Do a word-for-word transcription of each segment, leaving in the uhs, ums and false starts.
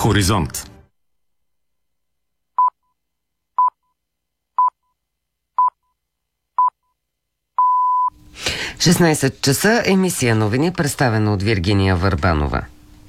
Хоризонт. шестнайсет часа, емисия новини, представена от Виргиния Върбанова.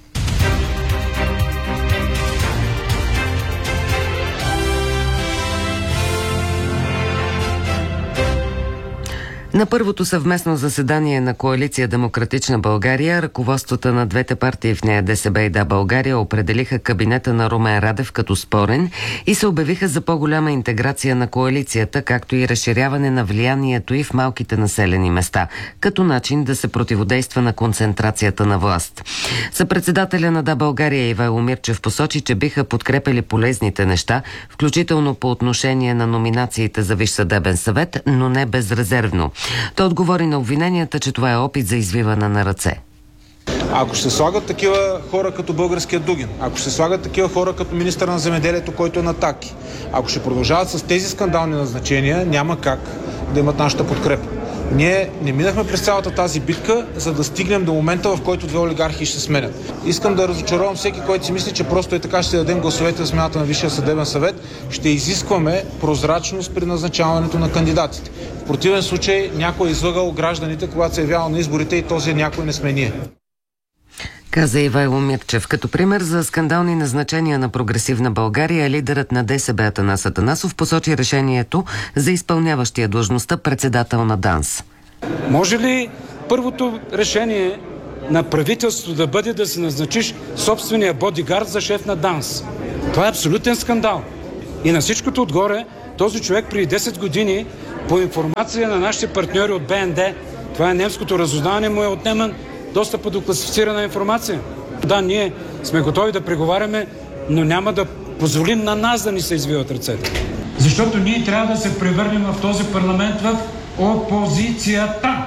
На първото съвместно заседание на Коалиция Демократична България, ръководствата на двете партии в нея ДСБ и Да, България определиха кабинета на Румен Радев като спорен и се обявиха за по-голяма интеграция на коалицията, както и разширяване на влиянието и в малките населени места, като начин да се противодейства на концентрацията на власт. Съпредседателя на Да, България Ивайло Мирчев посочи, че биха подкрепили полезните неща, включително по отношение на номинациите за Висш съдебен съвет, но не безрезервно. Той отговори на обвиненията, че това е опит за извиване на ръце. Ако ще се слагат такива хора като българския Дугин, ако ще се слагат такива хора като министър на земеделието, който е на Таки, ако ще продължават с тези скандални назначения, няма как да имат нашата подкрепа. Ние не минахме през цялата тази битка, за да стигнем до момента, в който две олигархи ще се сменят. Искам да разочаровам всеки, който си мисли, че просто е така ще дадем гласовете за смяната на Висшия съдебен съвет. Ще изискваме прозрачност при назначаването на кандидатите. В противен случай някой е излъгал гражданите, когато се е явявал на изборите, и този някой не сме ние. Каза Ивайло Мирчев. Като пример за скандални назначения на Прогресивна България, лидерът на ДСБ Атанас Атанасов посочи решението за изпълняващия длъжността председател на ДАНС. Може ли първото решение на правителството да бъде да се назначиш собствения бодигард за шеф на ДАНС? Това е абсолютен скандал. И на всичкото отгоре, този човек преди десет години, по информация на нашите партньори от БНД, това е немското разузнаване, му е отнеман достъпа до класифицирана информация. Да, ние сме готови да преговаряме, но няма да позволим на нас да ни се извиват ръцете. Защото ние трябва да се превърнем в този парламент в опозицията.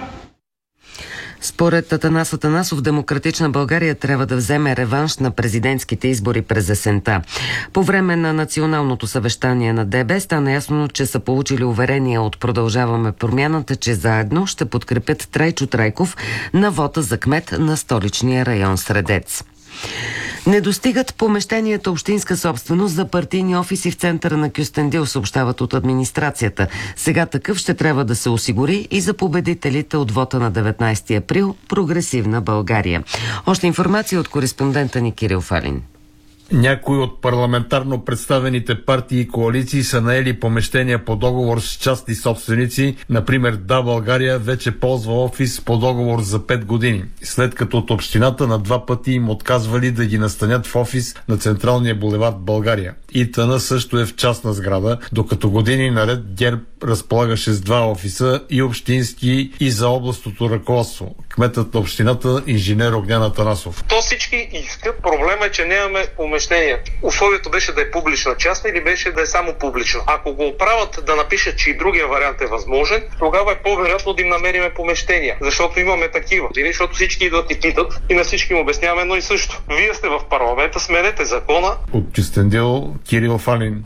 Според Атанас Атанасов, Демократична България трябва да вземе реванш на президентските избори през есента. По време на националното съвещание на ДБ стана ясно, че са получили уверения от Продължаваме промяната, че заедно ще подкрепят Трайчо Трайков на вота за кмет на столичния район Средец. Не достигат помещенията общинска собственост за партийни офиси в центъра на Кюстендил, съобщават от администрацията. Сега такъв ще трябва да се осигури и за победителите от вота на деветнайсети април Прогресивна България. Още информация от кореспондента ни Кирил Фалин. Някои от парламентарно представените партии и коалиции са наели помещения по договор с частни собственици. Например, Да, България вече ползва офис по договор за пет години, след като от общината на два пъти им отказвали да ги настанят в офис на Централния булевард България. ИТН също е в частна сграда, докато години наред ГЕРБ разполагаше с два офиса, и общински, и за областното ръководство. Кметът на общината инженер Огнян Атанасов. То всички искат. Проблема е, че нямаме помещения. Условието беше да е публична частна или беше да е само публична. Ако го оправят да напишат, че и другия вариант е възможен, тогава е по-вероятно да им намериме помещения. Защото имаме такива. Защото всички идват и питат и на всички им обясняваме едно и също. Вие сте в парламента, сменете закона. От Кюстендил, Кирил Фалин.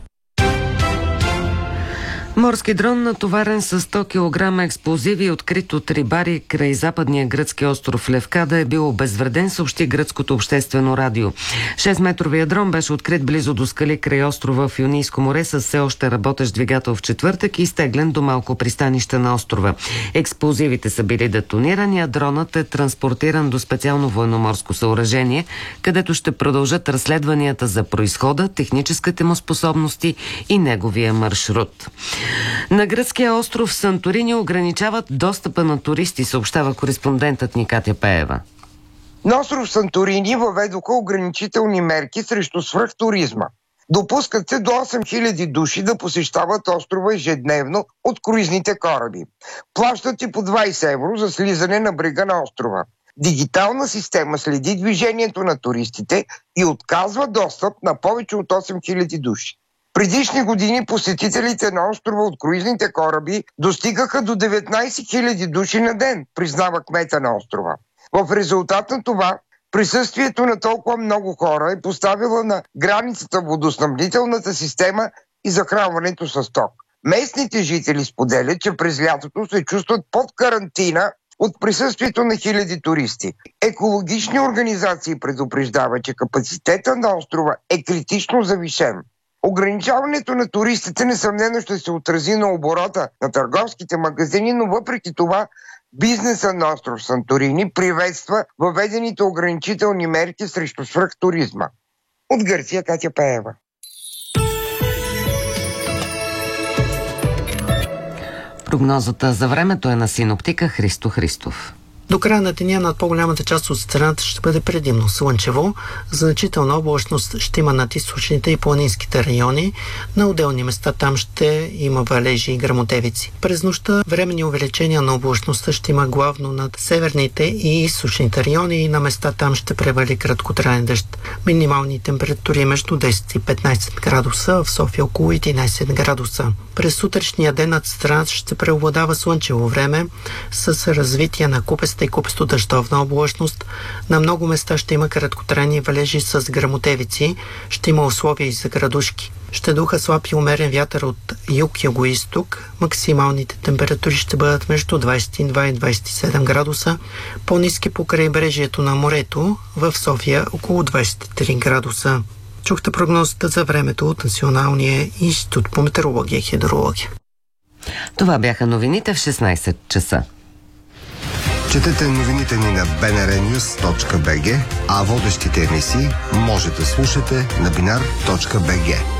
Морски дрон, натоварен с сто килограма експлозиви, открит от рибари край западния гръцки остров Левкада, е бил обезвреден, съобщи гръцкото обществено радио. шестметровия дрон беше открит близо до скали край острова в Йонийско море с все още работещ двигател в четвъртък и изтеглен до малко пристанище на острова. Експлозивите са били детонирани, а дронът е транспортиран до специално военноморско съоръжение, където ще продължат разследванията за произхода, техническите му способности и неговия маршрут. На гръцкия остров Санторини ограничават достъпа на туристи, съобщава кореспондентът ни Катя Пеева. На остров Санторини въведоха ограничителни мерки срещу свръхтуризма. Допускат се до осем хиляди души да посещават острова ежедневно от круизните кораби. Плащат и по двайсет евро за слизане на брега на острова. Дигитална система следи движението на туристите и отказва достъп на повече от осем хиляди души. Предишни години посетителите на острова от круизните кораби достигаха до деветнайсет хиляди души на ден, признава кмета на острова. В резултат на това, присъствието на толкова много хора е поставило на границата водоснабдителната система и захранването с ток. Местните жители споделят, че през лятото се чувстват под карантина от присъствието на хиляди туристи. Екологични организации предупреждават, че капацитета на острова е критично завишен. Ограничаването на туристите несъмнено ще се отрази на оборота на търговските магазини, но въпреки това бизнеса на остров Санторини приветства въведените ограничителни мерки срещу свръхтуризма. От Гърция Катя Пеева. Прогнозата за времето е на синоптика Христо Христов. До края на деня над по-голямата част от страната ще бъде предимно слънчево. Значителна облачност ще има над източните и планинските райони. На отделни места там ще има валежи и гръмотевици. През нощта временни увеличения на облачността ще има главно над северните и източните райони и на места там ще превали краткотраен дъжд. Минимални температури между десет и петнайсет градуса, в София около единайсет градуса. През сутрешния ден над страната ще преобладава слънчево време с развитие на купеста и купесто-дъждовна облачност. На много места ще има краткотрайни валежи с гръмотевици. Ще има условия и за градушки. Ще духа слаб и умерен вятър от юг-юго-исток. Максималните температури ще бъдат между двайсет и два и двайсет и седем градуса. По-ниски по крайбрежието на морето, в София около двайсет и три градуса. Чухте прогнозата за времето от Националния институт по метеорология и хидрология. Това бяха новините в шестнайсет часа. Четете новините ни на би ен ар нюз точка би джи, а водещите емисии може да слушате на бинар точка би джи.